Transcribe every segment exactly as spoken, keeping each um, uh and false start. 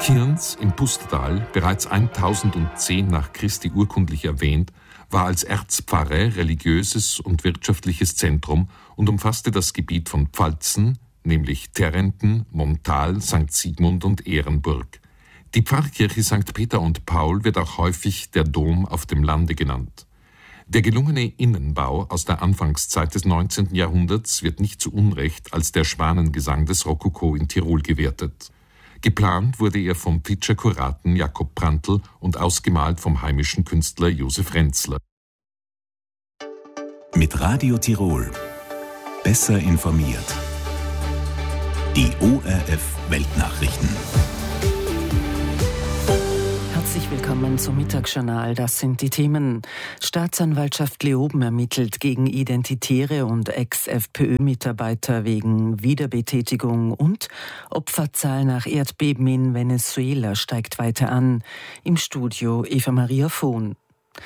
Kirns im Pustertal, bereits tausendzehn nach Christi urkundlich erwähnt, war als Erzpfarre religiöses und wirtschaftliches Zentrum und umfasste das Gebiet von Pfalzen, nämlich Terrenten, Montal, Sankt Sigmund und Ehrenburg. Die Pfarrkirche Sankt Peter und Paul wird auch häufig der Dom auf dem Lande genannt. Der gelungene Innenbau aus der Anfangszeit des neunzehnten Jahrhunderts wird nicht zu Unrecht als der Schwanengesang des Rokoko in Tirol gewertet. Geplant wurde er vom Pitscher Kuraten Jakob Prantl und ausgemalt vom heimischen Künstler Josef Renzler. Mit Radio Tirol. Besser informiert. Die O R F Weltnachrichten. Herzlich willkommen zum Mittagsjournal. Das sind die Themen. Staatsanwaltschaft Leoben ermittelt gegen Identitäre und Ex-F P Ö-Mitarbeiter wegen Wiederbetätigung und Opferzahl nach Erdbeben in Venezuela steigt weiter an. Im Studio Eva Maria Vohn.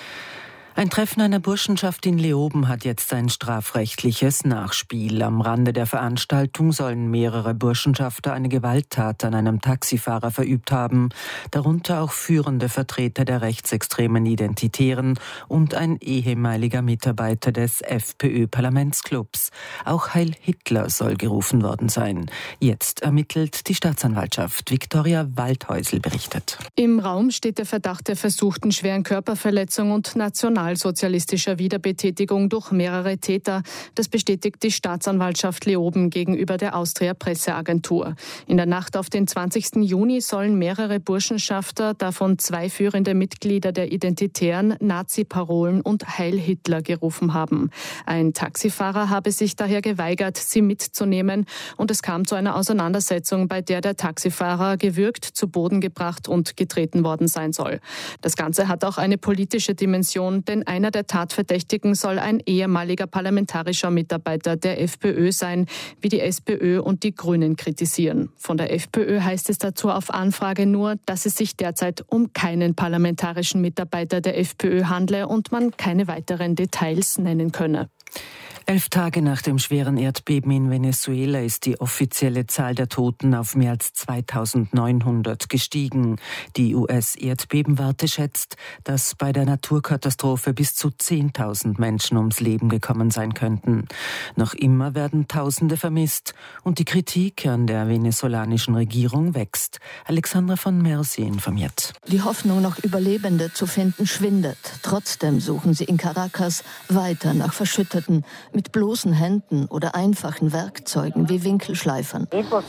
Ein Treffen einer Burschenschaft in Leoben hat jetzt ein strafrechtliches Nachspiel. Am Rande der Veranstaltung sollen mehrere Burschenschafter eine Gewalttat an einem Taxifahrer verübt haben, darunter auch führende Vertreter der rechtsextremen Identitären und ein ehemaliger Mitarbeiter des F P Ö-Parlamentsclubs. Auch Heil Hitler soll gerufen worden sein. Jetzt ermittelt die Staatsanwaltschaft. Viktoria Waldhäusl berichtet. Im Raum steht der Verdacht der versuchten schweren Körperverletzung und national sozialistischer Wiederbetätigung durch mehrere Täter. Das bestätigt die Staatsanwaltschaft Leoben gegenüber der Austria Presseagentur. In der Nacht auf den zwanzigsten Juni sollen mehrere Burschenschafter, davon zwei führende Mitglieder der Identitären, Nazi-Parolen und Heil Hitler gerufen haben. Ein Taxifahrer habe sich daher geweigert, sie mitzunehmen, und es kam zu einer Auseinandersetzung, bei der der Taxifahrer gewürgt, zu Boden gebracht und getreten worden sein soll. Das Ganze hat auch eine politische Dimension, denn einer der Tatverdächtigen soll ein ehemaliger parlamentarischer Mitarbeiter der F P Ö sein, wie die S P Ö und die Grünen kritisieren. Von der F P Ö heißt es dazu auf Anfrage nur, dass es sich derzeit um keinen parlamentarischen Mitarbeiter der F P Ö handle und man keine weiteren Details nennen könne. Elf Tage nach dem schweren Erdbeben in Venezuela ist die offizielle Zahl der Toten auf mehr als zweitausendneunhundert gestiegen. Die U S-Erdbebenwarte schätzt, dass bei der Naturkatastrophe bis zu zehntausend Menschen ums Leben gekommen sein könnten. Noch immer werden Tausende vermisst und die Kritik an der venezolanischen Regierung wächst. Alexandra von Mersi informiert. Die Hoffnung, noch Überlebende zu finden, schwindet. Trotzdem suchen sie in Caracas weiter nach Verschütteten, mit bloßen Händen oder einfachen Werkzeugen wie Winkelschleifern.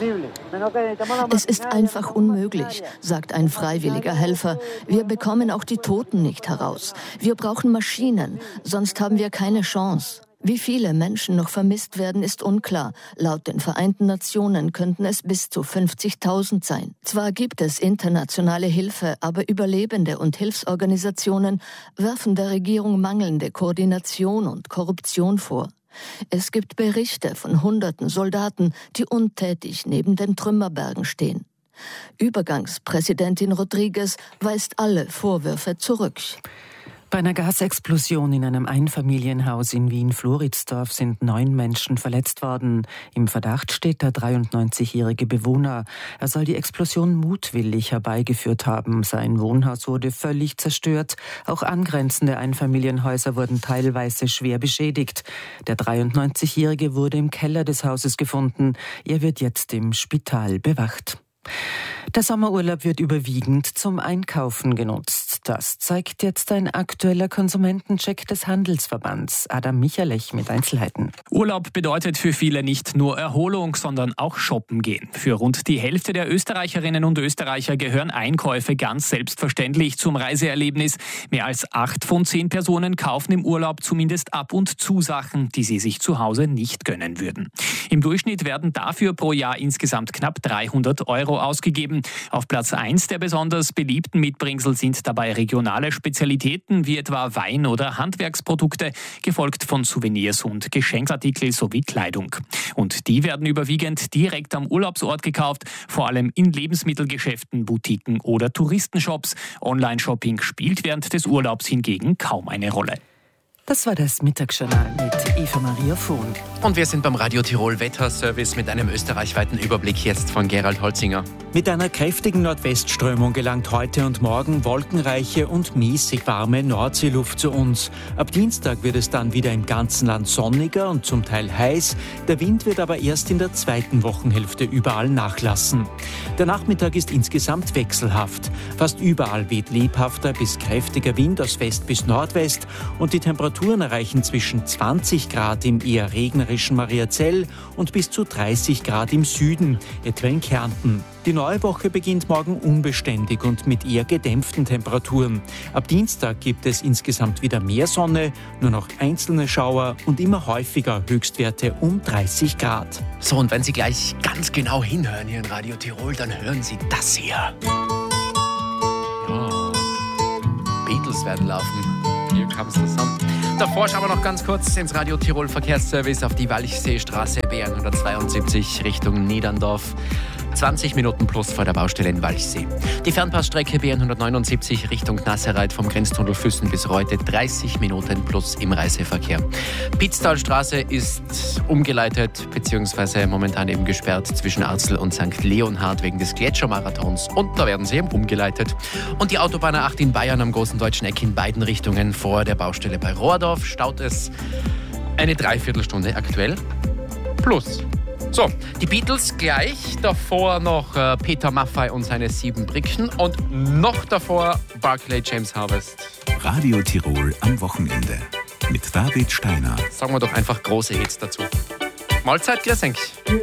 Es ist einfach unmöglich, sagt ein freiwilliger Helfer. Wir bekommen auch die Toten nicht heraus. Wir brauchen Maschinen, sonst haben wir keine Chance. Wie viele Menschen noch vermisst werden, ist unklar. Laut den Vereinten Nationen könnten es bis zu fünfzigtausend sein. Zwar gibt es internationale Hilfe, aber Überlebende und Hilfsorganisationen werfen der Regierung mangelnde Koordination und Korruption vor. Es gibt Berichte von hunderten Soldaten, die untätig neben den Trümmerbergen stehen. Übergangspräsidentin Rodriguez weist alle Vorwürfe zurück. Bei einer Gasexplosion in einem Einfamilienhaus in Wien-Floridsdorf sind neun Menschen verletzt worden. Im Verdacht steht der dreiundneunzigjährige Bewohner. Er soll die Explosion mutwillig herbeigeführt haben. Sein Wohnhaus wurde völlig zerstört. Auch angrenzende Einfamilienhäuser wurden teilweise schwer beschädigt. Der dreiundneunzigjährige wurde im Keller des Hauses gefunden. Er wird jetzt im Spital bewacht. Der Sommerurlaub wird überwiegend zum Einkaufen genutzt. Das zeigt jetzt ein aktueller Konsumentencheck des Handelsverbands. Adam Michalech mit Einzelheiten. Urlaub bedeutet für viele nicht nur Erholung, sondern auch shoppen gehen. Für rund die Hälfte der Österreicherinnen und Österreicher gehören Einkäufe ganz selbstverständlich zum Reiseerlebnis. Mehr als acht von zehn Personen kaufen im Urlaub zumindest ab und zu Sachen, die sie sich zu Hause nicht gönnen würden. Im Durchschnitt werden dafür pro Jahr insgesamt knapp dreihundert Euro ausgegeben. Auf Platz eins der besonders beliebten Mitbringsel sind dabei regionale Spezialitäten wie etwa Wein- oder Handwerksprodukte, gefolgt von Souvenirs und Geschenksartikel sowie Kleidung. Und die werden überwiegend direkt am Urlaubsort gekauft, vor allem in Lebensmittelgeschäften, Boutiquen oder Touristenshops. Online-Shopping spielt während des Urlaubs hingegen kaum eine Rolle. Das war das Mittagsjournal mit Eva Maria Funk. Und wir sind beim Radio Tirol Wetterservice mit einem österreichweiten Überblick jetzt von Gerald Holzinger. Mit einer kräftigen Nordwestströmung gelangt heute und morgen wolkenreiche und mäßig warme Nordseeluft zu uns. Ab Dienstag wird es dann wieder im ganzen Land sonniger und zum Teil heiß. Der Wind wird aber erst in der zweiten Wochenhälfte überall nachlassen. Der Nachmittag ist insgesamt wechselhaft. Fast überall weht lebhafter bis kräftiger Wind aus West bis Nordwest und die Temperaturen erreichen zwischen zwanzig Grad im eher regnerischen Mariazell und bis zu dreißig Grad im Süden, etwa in Kärnten. Die neue Woche beginnt morgen unbeständig und mit eher gedämpften Temperaturen. Ab Dienstag gibt es insgesamt wieder mehr Sonne, nur noch einzelne Schauer und immer häufiger Höchstwerte um dreißig Grad. So, und wenn Sie gleich ganz genau hinhören hier in Radio Tirol, dann hören Sie das hier. Ja, Beatles werden laufen. Hier comes the sun. Davor schauen wir noch ganz kurz ins Radio Tirol Verkehrsservice auf die Walchseestraße B hundertzweiundsiebzig Richtung Niederndorf. zwanzig Minuten plus vor der Baustelle in Walchsee. Die Fernpassstrecke B hundertneunundsiebzig Richtung Nasserreit vom Grenztunnel Füssen bis Reute dreißig Minuten plus im Reiseverkehr. Pitztalstraße ist umgeleitet bzw. momentan eben gesperrt zwischen Arzel und Sankt Leonhard wegen des Gletschermarathons und da werden sie eben umgeleitet. Und die Autobahn A acht in Bayern am Großen Deutschen Eck in beiden Richtungen vor der Baustelle bei Rohrdorf staut es eine Dreiviertelstunde aktuell plus. So, die Beatles gleich, davor noch äh, Peter Maffay und seine sieben Brücken und noch davor Barclay James Harvest. Radio Tirol am Wochenende mit David Steiner. Sagen wir doch einfach große Hits dazu. Mahlzeit, grüß euch.